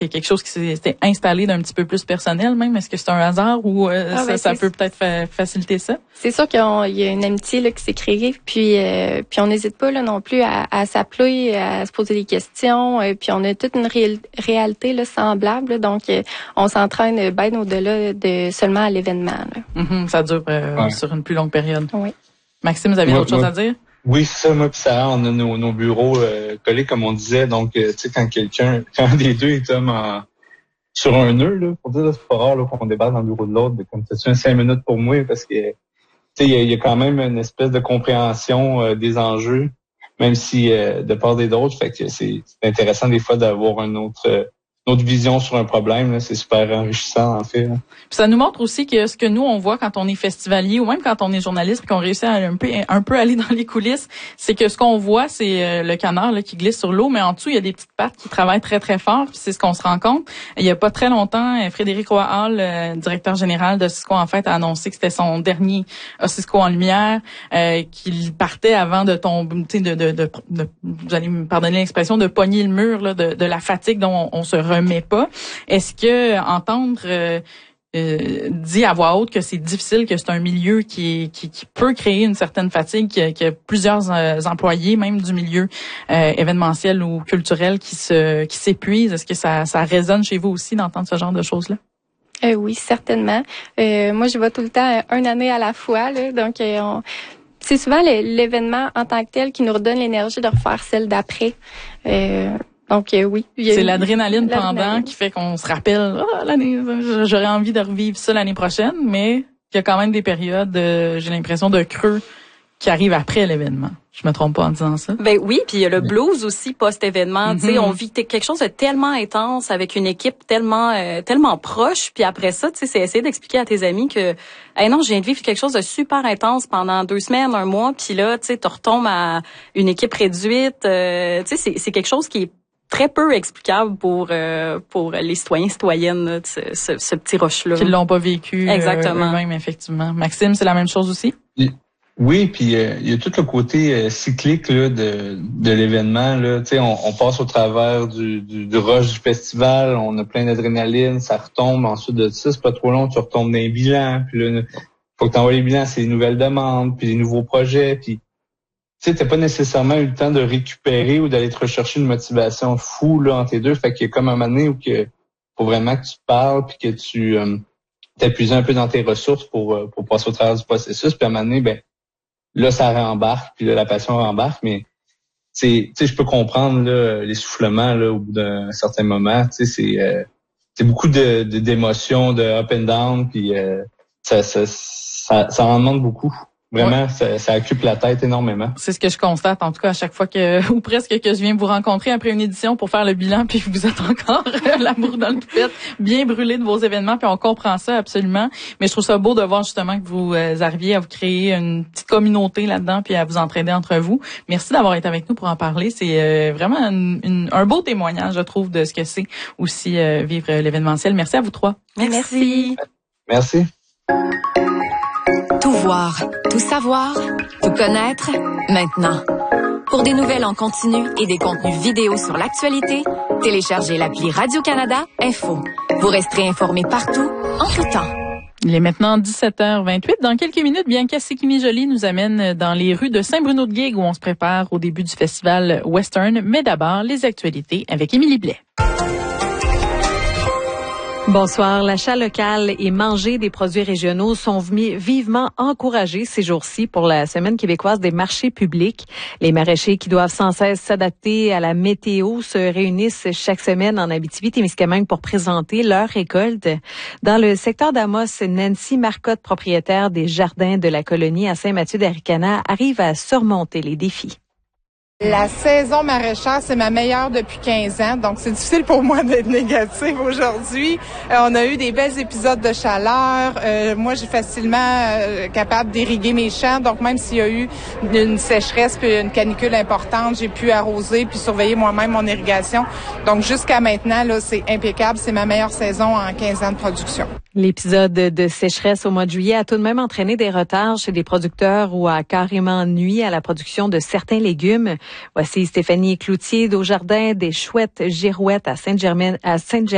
Il y a quelque chose qui s'était installé d'un petit peu plus personnel même. Est-ce que c'est un hasard ou ça peut peut-être faciliter ça? C'est sûr qu'il y a une amitié là, qui s'est créée, puis on n'hésite pas là, non plus à s'appeler, à se poser des questions, puis on a toute une réalité là, semblable, là, donc on s'entraîne bien au-delà de seulement à l'événement. Ça dure sur une plus longue période. Oui. Maxime, vous avez d'autres choses à dire? Oui, c'est ça, moi puis Sarah, on a nos bureaux collés, comme on disait. Donc, tu sais, quand un des deux est sur un nœud, là, pour dire, là, c'est pas rare là, qu'on débarque dans le bureau de l'autre, comme ça, c'est 5 minutes pour moi, parce que tu sais, il y a quand même une espèce de compréhension des enjeux, même si de part et d'autre, fait que c'est intéressant des fois d'avoir une autre vision sur un problème, là, c'est super enrichissant en fait. Là. Puis ça nous montre aussi que ce que nous on voit quand on est festivalier ou même quand on est journaliste et qu'on réussit à un peu aller dans les coulisses, c'est que ce qu'on voit c'est le canard là, qui glisse sur l'eau, mais en dessous il y a des petites pattes qui travaillent très très fort. Puis c'est ce qu'on se rend compte. Il y a pas très longtemps, Frédéric Roy-Hall, directeur général de Cisco en fait, a annoncé que c'était son dernier Cisco en lumière, qu'il partait avant de tomber, tu sais, vous allez me pardonner l'expression, de pogner le mur là, de la fatigue dont on se remet pas. Est-ce que entendre dit à voix haute que c'est difficile, que c'est un milieu qui peut créer une certaine fatigue, qu'il y a plusieurs employés, même du milieu événementiel ou culturel qui s'épuisent. Est-ce que ça résonne chez vous aussi d'entendre ce genre de choses-là? Oui, certainement. Moi, je vais tout le temps une année à la fois, là, donc c'est souvent l'événement en tant que tel qui nous redonne l'énergie de refaire celle d'après. Donc oui. C'est l'adrénaline pendant qui fait qu'on se rappelle l'année, j'aurais envie de revivre ça l'année prochaine, mais il y a quand même des périodes, j'ai l'impression, de creux qui arrivent après l'événement. Je me trompe pas en disant ça? Ben oui, puis il y a le blues aussi post-événement. Tu sais, on vit quelque chose de tellement intense avec une équipe tellement proche. Puis après ça, tu sais, c'est essayer d'expliquer à tes amis que, non, je viens de vivre quelque chose de super intense pendant 2 semaines, 1 mois. Puis là, tu sais, tu retombes à une équipe réduite. Tu sais, c'est quelque chose qui est très peu explicable pour les citoyennes là, ce petit rush-là. Qui l'ont pas vécu eux-mêmes, effectivement. Maxime, c'est la même chose aussi? Oui, puis il y a tout le côté cyclique là, de l'événement. Là. Tu sais, on passe au travers du rush du festival, on a plein d'adrénaline, ça retombe. Ensuite de ça, c'est pas trop long, tu retombes dans les bilans. Puis là, faut que tu envoies les bilans, c'est les nouvelles demandes, puis les nouveaux projets, puis tu sais, t'as pas nécessairement eu le temps de récupérer ou d'aller te rechercher une motivation fou là entre les deux. Fait qu'il y a comme un moment donné où faut vraiment que tu parles puis que tu t'appuies un peu dans tes ressources pour passer au travers du processus. Puis à un moment donné, ben là, ça rembarque, puis là, la passion rembarque, mais tu sais, je peux comprendre là, l'essoufflement là, au bout d'un certain moment. Tu sais, c'est beaucoup d'émotions, de up and down, puis ça en demande beaucoup. Vraiment, ça occupe la tête énormément. C'est ce que je constate, en tout cas, à chaque fois ou presque que je viens vous rencontrer après une édition pour faire le bilan, puis vous êtes encore l'amour dans le toupette, bien brûlé de vos événements, puis on comprend ça absolument. Mais je trouve ça beau de voir justement que vous arriviez à vous créer une petite communauté là-dedans, puis à vous entraider entre vous. Merci d'avoir été avec nous pour en parler. C'est vraiment un beau témoignage, je trouve, de ce que c'est aussi vivre l'événementiel. Merci à vous trois. Merci. Merci. Tout voir, tout savoir, tout connaître, maintenant. Pour des nouvelles en continu et des contenus vidéo sur l'actualité, téléchargez l'appli Radio-Canada Info. Vous resterez informés partout, en tout temps. Il est maintenant 17h28. Dans quelques minutes, Bianca Sikimi-Joly nous amène dans les rues de Saint-Bruno-de-Guigue où on se prépare au début du festival Western. Mais d'abord, les actualités avec Émilie Blais. Bonsoir. L'achat local et manger des produits régionaux sont vivement encouragés ces jours-ci pour la Semaine québécoise des marchés publics. Les maraîchers qui doivent sans cesse s'adapter à la météo se réunissent chaque semaine en Abitibi-Témiscamingue pour présenter leurs récoltes. Dans le secteur d'Amos, Nancy Marcotte, propriétaire des jardins de la colonie à Saint-Mathieu-d'Aricana, arrive à surmonter les défis. La saison maraîchère, c'est ma meilleure depuis 15 ans, donc c'est difficile pour moi d'être négative aujourd'hui. On a eu des belles épisodes de chaleur. Moi, j'ai facilement capable d'irriguer mes champs, donc même s'il y a eu une sécheresse puis une canicule importante, j'ai pu arroser puis surveiller moi-même mon irrigation. Donc jusqu'à maintenant, là, c'est impeccable. C'est ma meilleure saison en 15 ans de production. L'épisode de sécheresse au mois de juillet a tout de même entraîné des retards chez des producteurs ou a carrément nui à la production de certains légumes. Voici Stéphanie Cloutier d'Aujardin des Chouettes Girouettes à Sainte-Germaine,